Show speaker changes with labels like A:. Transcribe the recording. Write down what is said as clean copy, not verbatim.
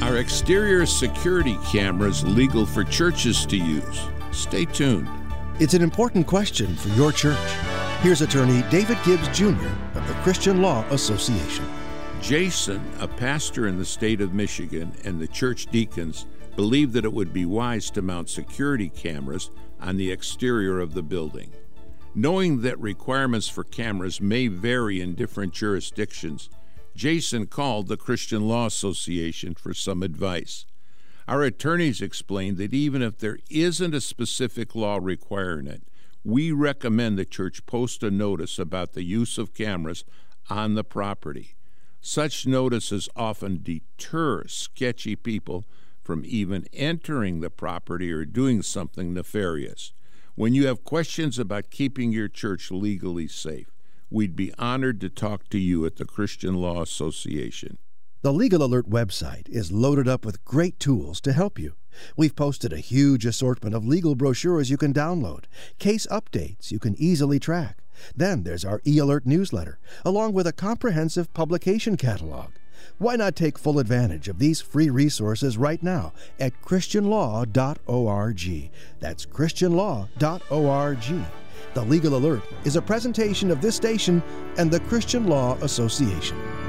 A: Are exterior security cameras legal for churches to use? Stay tuned.
B: It's an important question for your church. Here's attorney David Gibbs Jr. of the Christian Law Association.
A: Jason, a pastor in the state of Michigan, and the church deacons believe that it would be wise to mount security cameras on the exterior of the building. Knowing that requirements for cameras may vary in different jurisdictions, Jason called the Christian Law Association for some advice. Our attorneys explained that even if there isn't a specific law requiring it, we recommend the church post a notice about the use of cameras on the property. Such notices often deter sketchy people from even entering the property or doing something nefarious. When you have questions about keeping your church legally safe, we'd be honored to talk to you at the Christian Law Association.
B: The Legal Alert website is loaded up with great tools to help you. We've posted a huge assortment of legal brochures you can download, case updates you can easily track. Then there's our e-alert newsletter, along with a comprehensive publication catalog. Why not take full advantage of these free resources right now at christianlaw.org. That's christianlaw.org. The Legal Alert is a presentation of this station and the Christian Law Association.